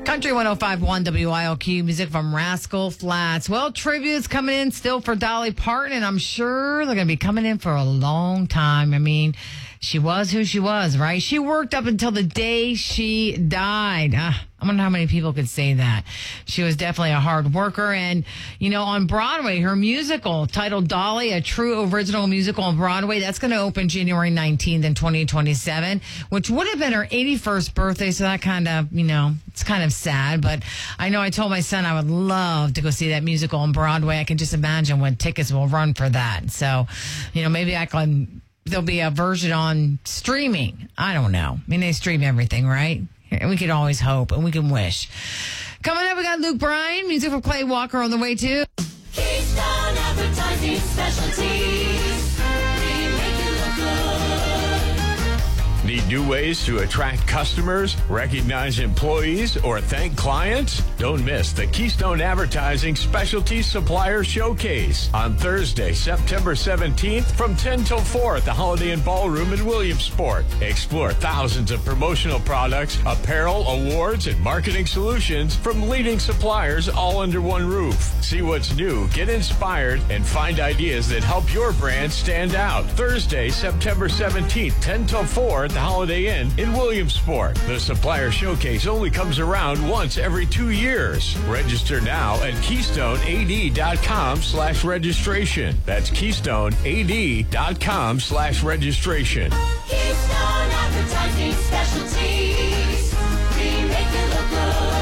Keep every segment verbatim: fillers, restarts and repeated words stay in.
Country one oh five point one W I L Q, music from Rascal Flatts. Well, tribute's coming in still for Dolly Parton, and I'm sure they're going to be coming in for a long time. I mean, she was who she was, right? She worked up until the day she died. Uh, I wonder how many people could say that. She was definitely a hard worker. And, you know, on Broadway, her musical titled Dolly, a true original musical on Broadway, that's going to open January nineteenth in twenty twenty-seven, which would have been her eighty-first birthday. So that kind of, you know, it's kind of sad. But I know I told my son I would love to go see that musical on Broadway. I can just imagine when tickets will run for that. So, you know, maybe I can, there'll be a version on streaming. I don't know. I mean, they stream everything, right? We can always hope and we can wish. Coming up, we got Luke Bryan, music from Clay Walker on the way too. Keystone Advertising Specialties. We make you look good. Need new ways to attract customers, recognize employees, or thank clients? Don't miss the Keystone Advertising Specialty Supplier Showcase on Thursday, September seventeenth from ten till four at the Holiday Inn Ballroom in Williamsport. Explore thousands of promotional products, apparel, awards, and marketing solutions from leading suppliers all under one roof. See what's new, get inspired, and find ideas that help your brand stand out. Thursday, September seventeenth, ten till four at the Holiday Inn in Williamsport. The Supplier Showcase only comes around once every two years. Register now at KeystoneAD.com slash registration. That's KeystoneAD.com slash registration. Keystone Advertising Specialties. We make you look good.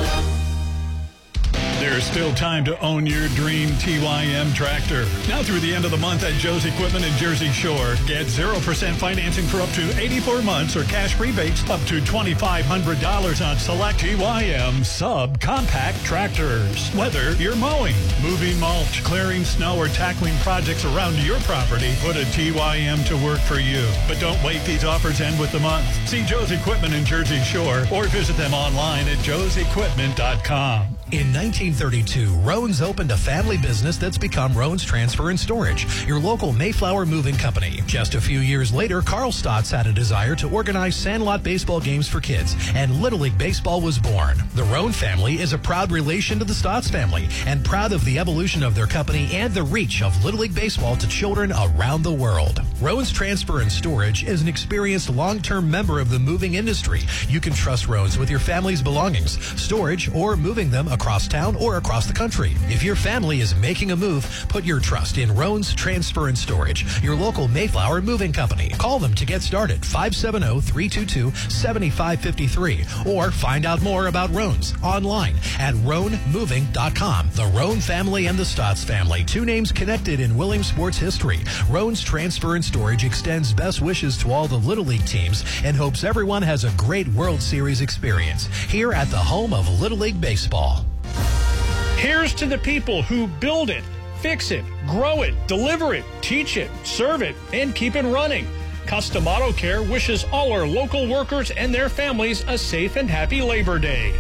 There's still time to own your dream T Y M tractor. Now through the end of the month at Joe's Equipment in Jersey Shore, get zero percent financing for up to eighty-four months or cash rebates up to twenty-five hundred dollars on select T Y M subcompact tractors. Whether you're mowing, moving mulch, clearing snow, or tackling projects around your property, put a T Y M to work for you. But don't wait, these offers end with the month. See Joe's Equipment in Jersey Shore or visit them online at joes equipment dot com. In nineteen thirty-two, Roans opened a family business that's become Roans Transfer and Storage, your local Mayflower moving company. Just a few years later, Carl Stotts had a desire to organize sandlot baseball games for kids, and Little League Baseball was born. The Roan family is a proud relation to the Stotts family and proud of the evolution of their company and the reach of Little League Baseball to children around the world. Roans Transfer and Storage is an experienced long-term member of the moving industry. You can trust Roans with your family's belongings, storage, or moving them across town or across the country. If your family is making a move, put your trust in Roans Transfer and Storage, your local Mayflower moving company. Call them to get started, five seven zero, three two two, seven five five three, or find out more about Roans online at roan moving dot com. The Roan family and the Stotts family, two names connected in Williamsport's history. Roans Transfer and Storage extends best wishes to all the Little League teams and hopes everyone has a great World Series experience here at the home of Little League Baseball. Here's to the people who build it, fix it, grow it, deliver it, teach it, serve it, and keep it running. Custom Auto Care wishes all our local workers and their families a safe and happy Labor Day.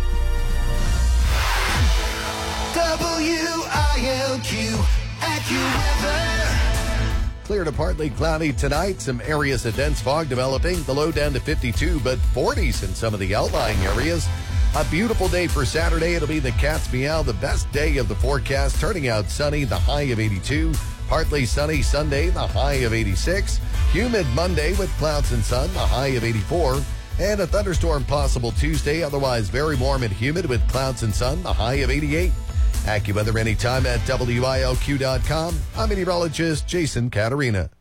W I L Q AccuWeather. Clear to partly cloudy tonight. Some areas of dense fog developing. The low down to fifty-two, but forties in some of the outlying areas. A beautiful day for Saturday. It'll be the Cat's Meow, the best day of the forecast. Turning out sunny, the high of eighty-two. Partly sunny Sunday, the high of eighty-six. Humid Monday with clouds and sun, the high of eighty-four. And a thunderstorm possible Tuesday, otherwise very warm and humid with clouds and sun, the high of eighty-eight. AccuWeather anytime at W I L Q dot com. I'm meteorologist Jason Caterina.